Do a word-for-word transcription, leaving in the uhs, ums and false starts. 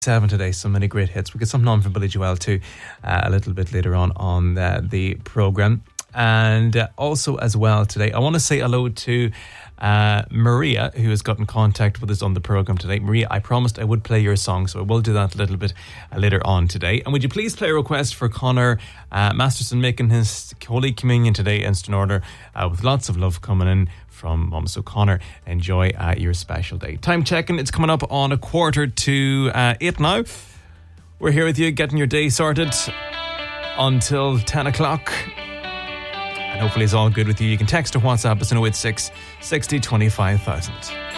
Seven today, so many great hits. We get something on from Billy Joel too, uh, a little bit later on on uh, the programme. And uh, also as well today, I want to say hello to uh, Maria, who has got in contact with us on the programme today. Maria, I promised I would play your song, so I will do that a little bit uh, later on today. And would you please play a request for Connor uh, Masterson making his Holy Communion today in Stone uh, with lots of love coming in from Mum. So Connor, enjoy uh, your special day. Time checking, it's coming up on a quarter to uh, eight now. We're here with you getting your day sorted until ten o'clock. And hopefully it's all good with you. You can text or WhatsApp us on oh eight six, sixty, twenty-five thousand.